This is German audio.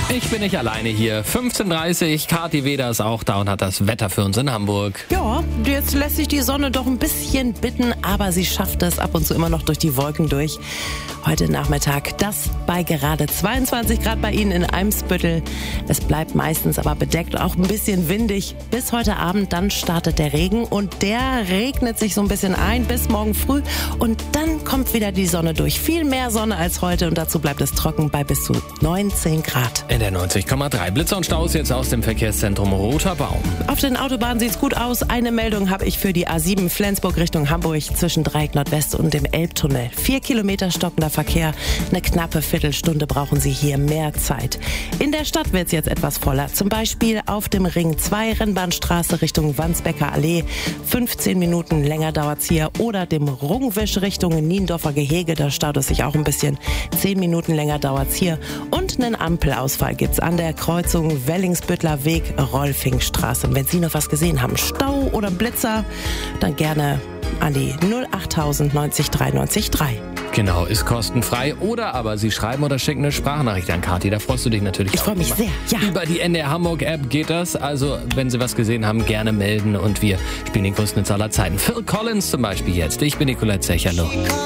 Ich bin nicht alleine hier. 15:30 Uhr, Kathi Weder ist auch da und hat das Wetter für uns in Hamburg. Ja, jetzt lässt sich die Sonne doch ein bisschen bitten, aber sie schafft es ab und zu immer noch durch die Wolken durch. Heute Nachmittag das bei gerade 22 Grad bei Ihnen in Eimsbüttel. Es bleibt meistens aber bedeckt, auch ein bisschen windig. Bis heute Abend, dann startet der Regen und der regnet sich so ein bisschen ein bis morgen früh. Und dann kommt wieder die Sonne durch. Viel mehr Sonne als heute und dazu bleibt es trocken bei bis zu 19 Grad. In der 90,3. Blitzer und Staus jetzt aus dem Verkehrszentrum Roter Baum. Auf den Autobahnen sieht's gut aus. Eine Meldung habe ich für die A7 Flensburg Richtung Hamburg zwischen Dreieck Nordwest und dem Elbtunnel. 4 Kilometer stockender Verkehr. Eine knappe Viertelstunde brauchen Sie hier mehr Zeit. In der Stadt wird's jetzt etwas voller. Zum Beispiel auf dem Ring 2 Rennbahnstraße Richtung Wandsbecker Allee. 15 Minuten länger dauert's hier. Oder dem Rungwisch Richtung Niendorfer Gehege. Da staut es sich auch ein bisschen. 10 Minuten länger dauert's hier. Und einen Ampelausfall gibt's an der Kreuzung Wellingsbüttler Weg, Rolfingstraße. Und wenn Sie noch was gesehen haben, Stau oder Blitzer, dann gerne an die 08000 90 93 3. Genau, ist kostenfrei. Oder aber Sie schreiben oder schicken eine Sprachnachricht an Kathi. Da freust du dich natürlich Ich freue mich sehr, ja. Über die NDR Hamburg App geht das. Also, wenn Sie was gesehen haben, gerne melden. Und wir spielen den größten Hits aller Zeiten. Phil Collins zum Beispiel jetzt. Ich bin Nicolette Zecherloh.